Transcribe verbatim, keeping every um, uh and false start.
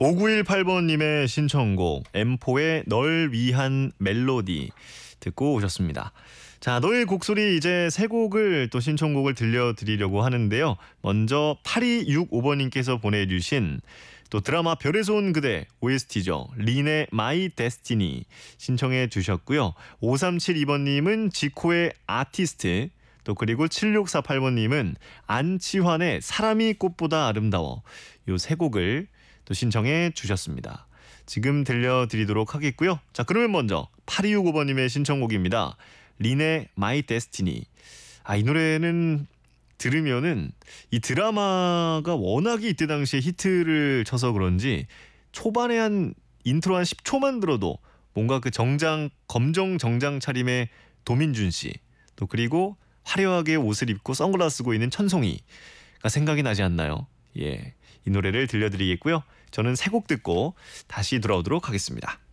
오구일팔 번님의 신청곡 엠포의 널 위한 멜로디 듣고 오셨습니다. 자, 너의 곡소리 이제 세 곡을 또 신청곡을 들려드리려고 하는데요. 먼저 팔이육오 번님께서 보내주신 또 드라마 별에서 온 그대 오에스티죠. 린의 마이 데스티니 신청해 주셨고요. 오삼칠이 번님은 지코의 아티스트, 또 그리고 칠육사팔 번님은 안치환의 사람이 꽃보다 아름다워, 요 세 곡을 또 신청해 주셨습니다. 지금 들려드리도록 하겠고요. 자, 그러면 먼저 팔이육오 번님의 신청곡입니다. 린의 마이 데스티니. 아, 이 노래는 들으면은 이 드라마가 워낙에 이때 당시에 히트를 쳐서 그런지 초반에 한 인트로 한 십 초만 들어도 뭔가 그 정장, 검정 정장 차림의 도민준 씨, 또 그리고 화려하게 옷을 입고 선글라스 쓰고 있는 천송이가 생각이 나지 않나요? 예, 이 노래를 들려드리겠고요. 저는 세 곡 듣고 다시 돌아오도록 하겠습니다.